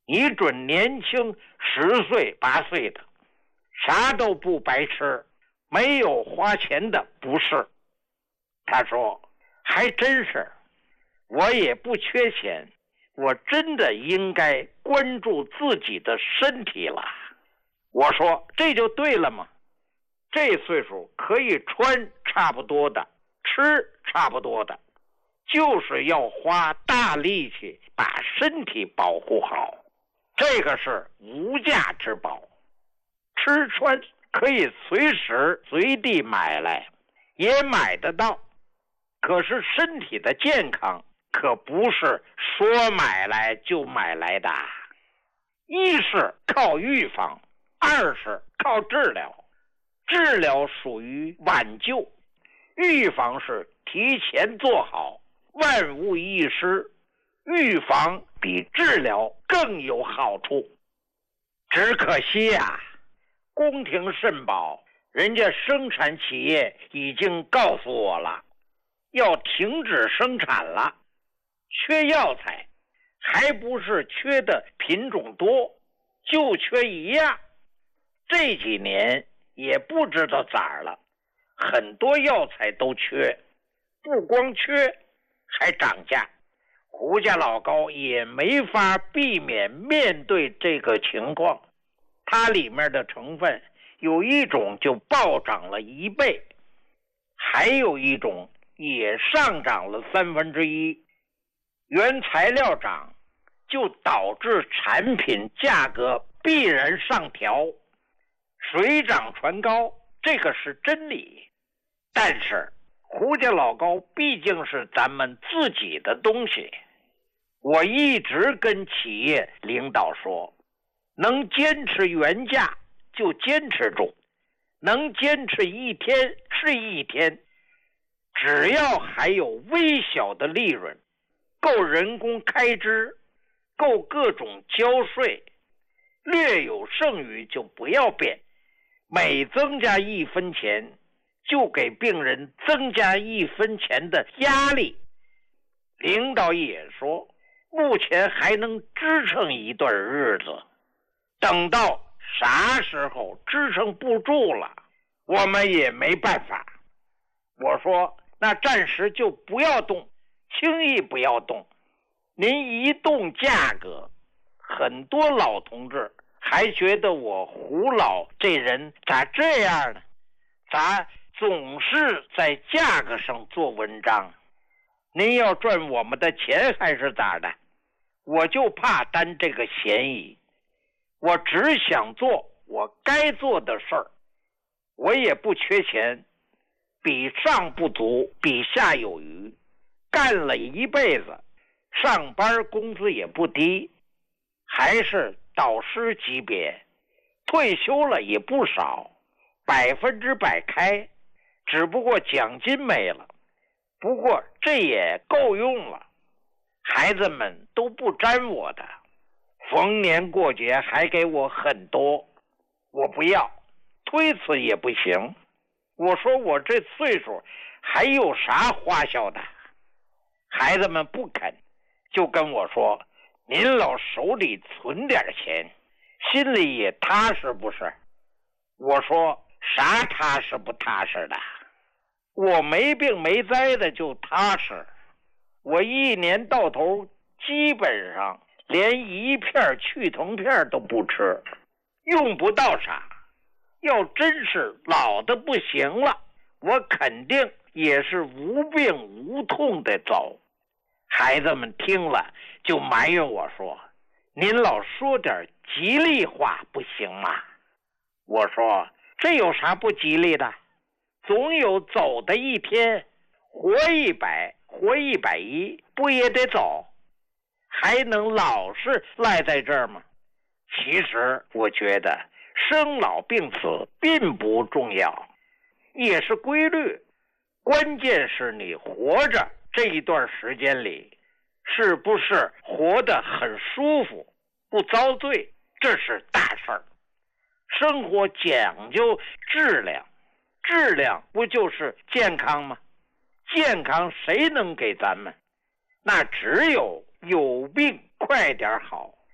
你准年轻10岁8岁的，啥都不白吃，没有花钱的不是。他说还真是，我也不缺钱，我真的应该关注自己的身体了。我说这就对了嘛，这岁数可以穿差不多的，吃差不多的，就是要花大力气把身体保护好，这个是无价之宝。吃穿可以随时随地买来，也买得到，可是身体的健康可不是说买来就买来的。一是靠预防，二是靠治疗。治疗属于挽救，预防是提前做好，万无一失。预防比治疗更有好处。只可惜呀，宫廷肾宝人家生产企业已经告诉我了，要停止生产了。缺药材，还不是缺的品种多，就缺一样。这几年也不知道咋了，很多药材都缺，不光缺，还涨价。胡家老高也没法避免面对这个情况，它里面的成分有一种就暴涨了1倍，还有一种也上涨了1/3。原材料涨，就导致产品价格必然上调，水涨船高，这个是真理。但是胡家老高毕竟是咱们自己的东西，我一直跟企业领导说，能坚持原价就坚持住，能坚持一天是一天，只要还有微小的利润，够人工开支，够各种交税，略有剩余就不要变，每增加1分钱就给病人增加1分钱的压力。领导也说目前还能支撑一段日子，等到啥时候支撑不住了，我们也没办法。我说那暂时就不要动，轻易不要动。您一动价格，很多老同志还觉得我胡老这人咋这样呢？咋总是在价格上做文章？您要赚我们的钱还是咋的？我就怕担这个嫌疑，我只想做我该做的事儿，我也不缺钱，比上不足，比下有余，干了一辈子，上班工资也不低，还是导师级别，退休了也不少，100%开，只不过奖金没了，不过这也够用了。孩子们都不沾我的，逢年过节还给我很多，我不要，推辞也不行。我说我这岁数还有啥花销的？孩子们不肯，就跟我说，您老手里存点钱，心里也踏实不是？我说啥踏实不踏实的？我没病没灾的就踏实，我一年到头基本上连1片去疼片都不吃，用不到啥。要真是老的不行了，我肯定也是无病无痛的走。孩子们听了就埋怨我说，您老说点吉利话不行吗？我说这有啥不吉利的？总有走的一天，活100活110不也得走？还能老是赖在这儿吗？其实我觉得生老病死并不重要，也是规律，关键是你活着这一段时间里是不是活得很舒服，不遭罪，这是大事儿。生活讲究质量，质量不就是健康吗？健康谁能给咱们？那只有病快点好，